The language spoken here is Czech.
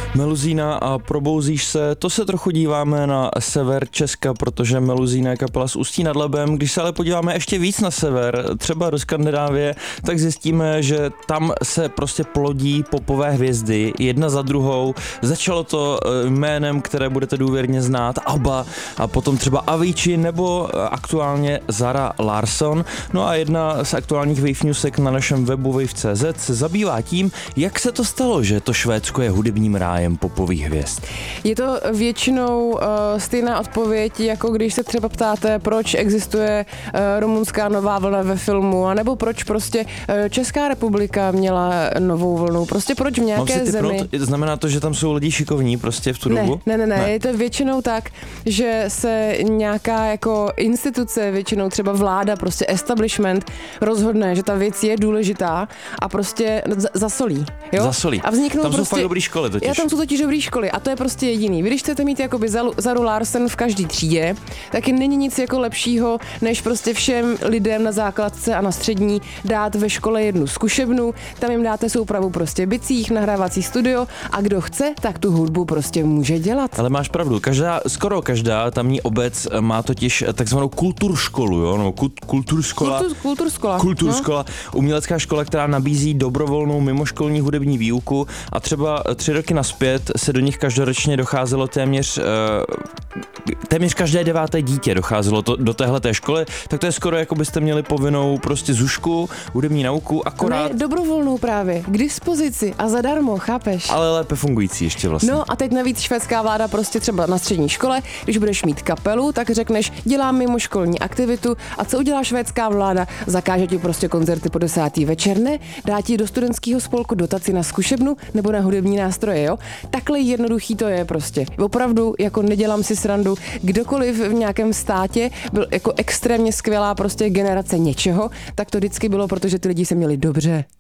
Meluzína a Probouzíš se, to se trochu díváme na sever Česka, protože Meluzína je kapela z Ústí nad Labem. Když se ale podíváme ještě víc na sever, třeba do Skandinávie, tak zjistíme, že tam se prostě plodí popové hvězdy, jedna za druhou. Začalo to jménem, které budete důvěrně znát, ABBA, a potom třeba Avicii nebo aktuálně Zara Larsson. No a jedna z aktuálních Wave Newsek na našem webu wave.cz se zabývá tím, jak se to stalo, že to Švédsko je hudebním rájem popových hvězd. Je to většinou stejná odpověď, jako když se třeba ptáte, proč existuje rumunská nová vlna ve filmu, anebo proč prostě Česká republika měla novou vlnu, prostě proč v nějaké zemi. Znamená to, že tam jsou lidi šikovní prostě v tu dobu? Ne, je to většinou tak, že se nějaká jako instituce, většinou třeba vláda, prostě establishment rozhodne, že ta věc je důležitá a prostě zasolí. Jo? Zasolí. A vzniknou tam prostě, jsou fakt dobrý školy totiž. Tam jsou totiž dobrý školy a to je prostě jediný. Vy když chcete mít jakoby Zaru Larsen v každý třídě, taky není nic jako lepšího, než prostě všem lidem na základce a na střední dát ve škole jednu zkušebnu, tam jim dáte soupravu prostě bicích, nahrávací studio a kdo chce, tak tu hudbu prostě může dělat. Ale máš pravdu, skoro každá tamní obec má totiž takzvanou kulturškolu, jo? No, kulturskola, umělecká škola, která nabízí dobrovolnou mimoškolní hudební výuku a třeba 3 roky nazpět se do nich každoročně docházelo téměř každé 9. dítě docházelo do téhleté školy, tak to je skoro jako byste měli povinnou prostě zušku, hudební nauku, akorát... Ne, dobrovolnou právě, k dispozici a zadarmo, chápeš? Ale lépe fungující ještě vlastně. No a teď navíc švédská vláda prostě třeba na střední škole, když budeš mít kapelu, tak řekneš, dělám mimoškolní aktivitu a co udělá švédská vláda? Zakáže ti prostě koncerty po 10. večer, ne? Dá ti do studentského spolku dotaci na zkušebnu nebo na hudební nástroje, jo? Takhle jednoduchý to je prostě. Opravdu, jako nedělám si srandu, kdokoliv v nějakém státě byl jako extrémně skvělá prostě generace něčeho, tak to vždycky bylo, protože ty lidi se měli dobře.